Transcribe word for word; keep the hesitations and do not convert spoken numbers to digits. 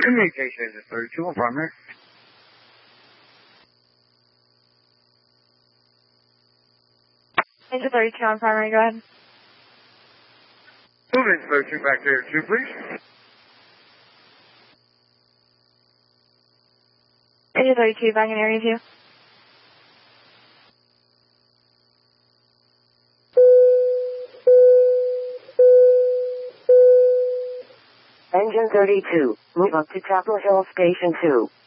Communication is thirty-two on primary. Engine thirty-two on primary, go ahead. Moving thirty-two back to area two, please. Engine thirty-two back in area two. Engine thirty-two, move up to Chapel Hill Station two.